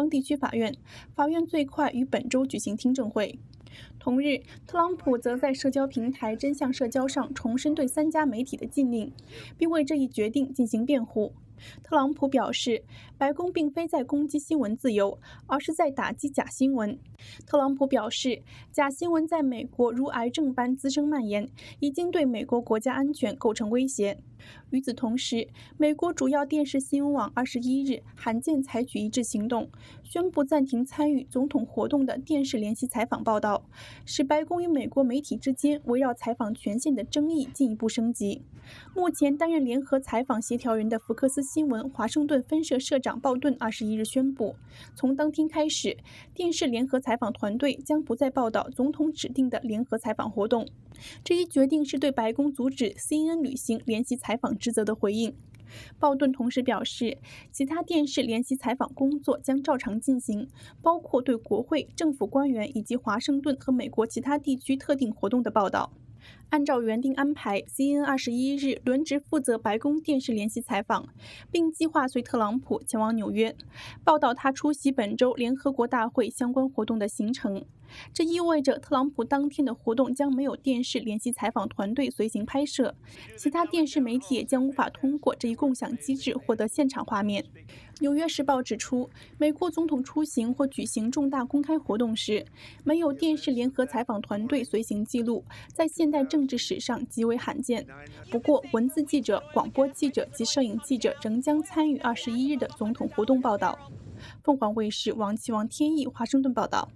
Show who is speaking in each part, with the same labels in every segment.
Speaker 1: 方地区法院，法院最快于本周举行听证会。同日，特朗普则在社交平台真相社交上重申对3家媒体的禁令，并为这一决定进行辩护。特朗普表示，白宫并非在攻击新闻自由，而是在打击假新闻。特朗普表示，假新闻在美国如癌症般滋生蔓延，已经对美国国家安全构成威胁。与此同时，美国主要电视新闻网21日罕见采取一致行动，宣布暂停参与总统活动的电视联席采访报道，使白宫与美国媒体之间围绕采访权限的争议进一步升级。目前担任联合采访协调人的福克斯新闻华盛顿分社社长鲍顿21日宣布，从当天开始，电视联合采访团队将不再报道总统指定的联合采访活动。这一决定是对白宫阻止 CNN 履行联席采访职责的回应。鲍顿同时表示，其他电视联席采访工作将照常进行，包括对国会、政府官员以及华盛顿和美国其他地区特定活动的报道。按照原定安排 ，CNN 21日轮值负责白宫电视联席采访，并计划随特朗普前往纽约，报道他出席本周联合国大会相关活动的行程。这意味着特朗普当天的活动将没有电视联席采访团队随行拍摄，其他电视媒体也将无法通过这一共享机制获得现场画面。纽约时报指出，美国总统出行或举行重大公开活动时，没有电视联合采访团队随行记录，在现代政治史上极为罕见。不过，文字记者、广播记者及摄影记者仍将参与21日的总统活动报道。凤凰卫视王启王天意华盛顿报道。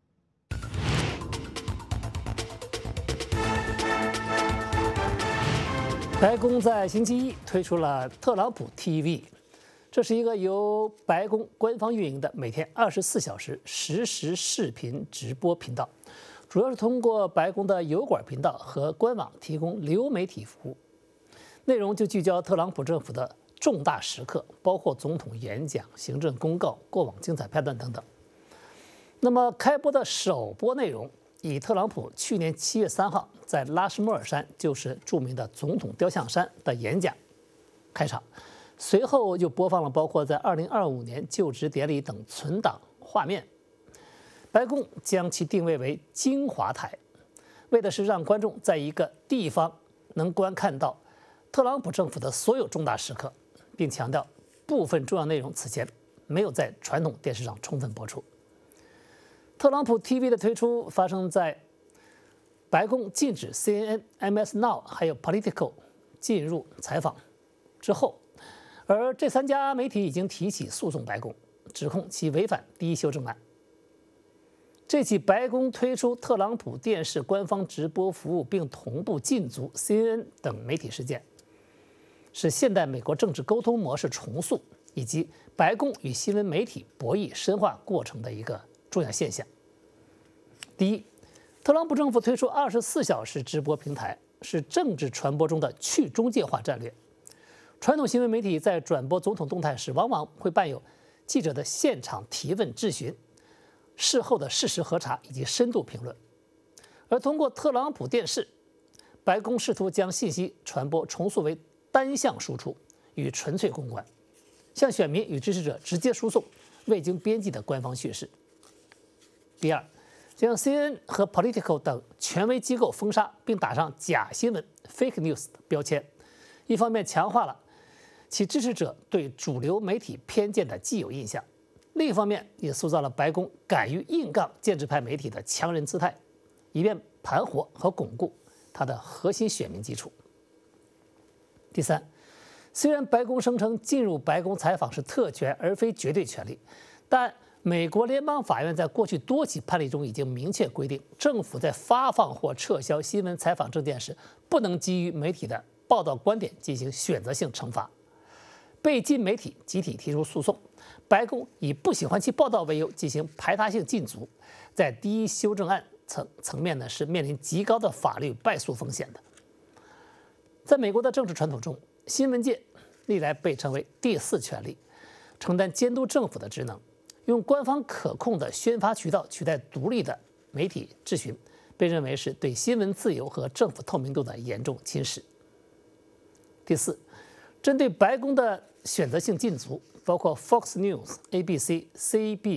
Speaker 2: 白宫在星期一推出了特朗普 TV， 这是一个由白宫官方运营的每天24小时实时视频直播频道，主要是通过白宫的油管频道和官网提供流媒体服务，内容就聚焦特朗普政府的重大时刻，包括总统演讲、行政公告、过往精彩片段等等。那么开播的首播内容以特朗普去年7月3号在拉什莫尔山，就是著名的总统雕像山的演讲开场，随后又播放了包括在2025年就职典礼等存档画面。白宫将其定位为精华台，为的是让观众在一个地方能观看到特朗普政府的所有重大时刻，并强调部分重要内容此前没有在传统电视上充分播出。特朗普 TV 的推出发生在白宫禁止 CNN、MS Now 还有 Politico 进入采访之后，而这3家媒体已经提起诉讼白宫，指控其违反第1修正案。这起白宫推出特朗普电视官方直播服务并同步禁足 CNN 等媒体事件，是现代美国政治沟通模式重塑以及白宫与新闻媒体博弈深化过程的一个重要现象。第一，特朗普政府推出24小时直播平台，是政治传播中的去中介化战略。传统新闻媒体在转播总统动态时，往往会伴有记者的现场提问质询、事后的事实核查以及深度评论。而通过特朗普电视，白宫试图将信息传播重塑为单向输出与纯粹公关，向选民与支持者直接输送未经编辑的官方叙事。第二，将 CNN 和 Politico 等权威机构封杀，并打上假新闻 （fake news） 的标签，一方面强化了其支持者对主流媒体偏见的既有印象，另一方面也塑造了白宫敢于硬杠建制派媒体的强人姿态，以便盘活和巩固它的核心选民基础。第三，虽然白宫声称进入白宫采访是特权而非绝对权利，但美国联邦法院在过去多起判例中已经明确规定，政府在发放或撤销新闻采访证件时，不能基于媒体的报道观点进行选择性惩罚。被禁媒体集体提出诉讼，白宫以不喜欢其报道为由进行排他性禁足，在第1修正案层面呢，是面临极高的法律败诉风险的。在美国的政治传统中，新闻界历来被称为第4权力，承担监督政府的职能，用官方可控的宣发渠道取代独立的媒体质询，被认为是对新闻自由和政府透明度的严重侵蚀。第四，针对白宫的选择性禁足，包括 Fox News、ABC、CB